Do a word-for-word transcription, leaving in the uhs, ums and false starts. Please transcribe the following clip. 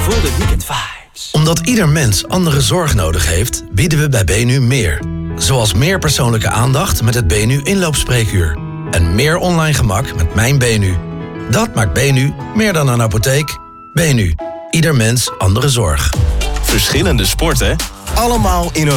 Voel de weekend vibes. Omdat ieder mens andere zorg nodig heeft, bieden we bij Benu meer. Zoals meer persoonlijke aandacht met het Benu inloopspreekuur. En meer online gemak met Mijn Benu. Dat maakt Benu meer dan een apotheek. Benu, ieder mens andere zorg. Verschillende sporten, allemaal in een